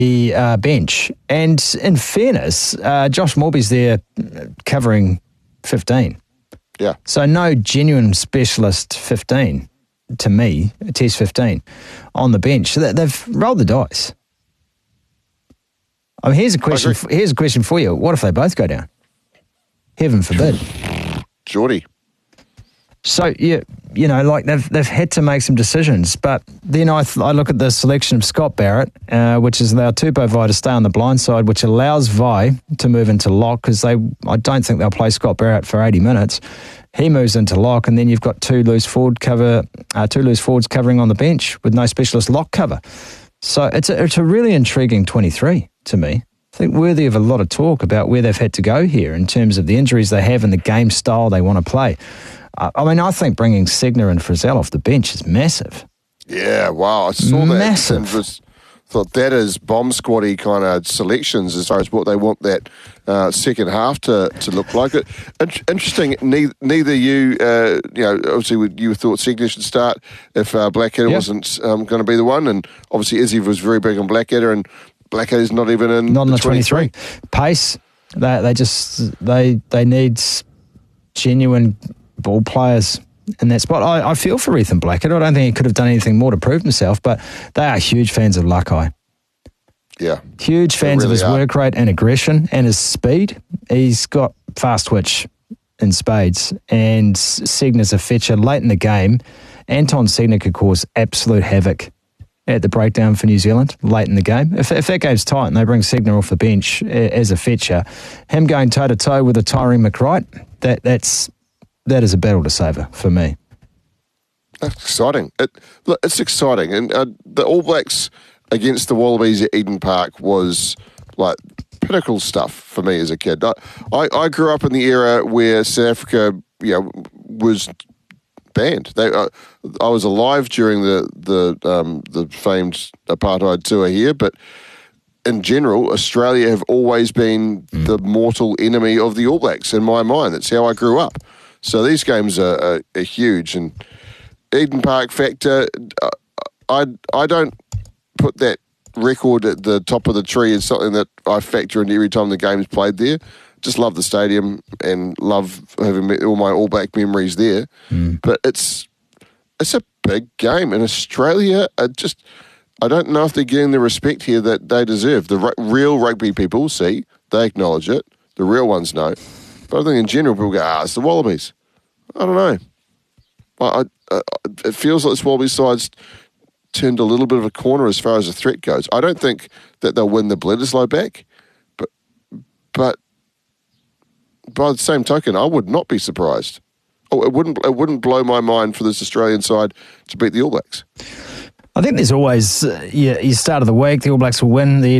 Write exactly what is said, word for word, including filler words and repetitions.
the uh, bench. And in fairness, uh, Josh Morby's there covering fifteen. Yeah. So no genuine specialist fifteen, to me, Test fifteen, on the bench. So they've rolled the dice. I mean, here's a question. Here's a question for you. What if they both go down? Heaven forbid. Geordie. So, yeah, you know, like they've they've had to make some decisions. But then I, th- I look at the selection of Scott Barrett, uh, which has allowed Tupou Vai to stay on the blind side, which allows Vai to move into lock because they I don't think they'll play Scott Barrett for eighty minutes. He moves into lock, and then you've got two loose forward cover, uh, two loose forwards covering on the bench with no specialist lock cover. So it's a, it's a really intriguing twenty-three to me. I think worthy of a lot of talk about where they've had to go here in terms of the injuries they have and the game style they want to play. I mean, I think bringing Segner and Frizzell off the bench is massive. Yeah, wow. I saw that. Massive. And was, thought that is bomb squaddy kind of selections as far as what they want that uh, second half to, to look like. It In- Interesting, neither, neither you, uh, you know, obviously you thought Segner should start if uh, Blackadder yep. wasn't um, going to be the one. And obviously Izzy was very big on Blackadder, and Blackadder's not even in not in the, the twenty-three. twenty-three. Pace, they, they just, they, they need genuine ball players in that spot. I, I feel for Ethan Blackadder. I don't think he could have done anything more to prove himself, but they are huge fans of Luckeye. Yeah. Huge fans really of his are. work rate and aggression and his speed. He's got fast twitch in spades, and Segner's a fetcher late in the game. Anton Segner could cause absolute havoc at the breakdown for New Zealand late in the game. If, if that game's tight and they bring Segner off the bench as a fetcher, him going toe-to-toe with a Tyree McWright, that that's that is a battle to savour for me. That's exciting. It, look, it's exciting. And uh, the All Blacks against the Wallabies at Eden Park was like pinnacle stuff for me as a kid. I, I, I grew up in the era where South Africa, you know, was banned. They, uh, I was alive during the the um, the famed apartheid tour here, but in general, Australia have always been mm. the mortal enemy of the All Blacks in my mind. That's how I grew up. So these games are, are, are huge. And Eden Park factor, I I don't put that record at the top of the tree as something that I factor in every time the game's played there. Just love the stadium and love having all my All Black memories there. Mm. But it's it's a big game. And Australia are just, I don't know if they're getting the respect here that they deserve. The r- real rugby people see, they acknowledge it. The real ones know. But I think in general, people go, ah, it's the Wallabies. I don't know. I, I, it feels like this Wallabies side's turned a little bit of a corner as far as the threat goes. I don't think that they'll win the Bledisloe back, but but by the same token, I would not be surprised. Oh, it wouldn't it wouldn't blow my mind for this Australian side to beat the All Blacks. I think there's always, uh, you, you start of the week, the All Blacks will win the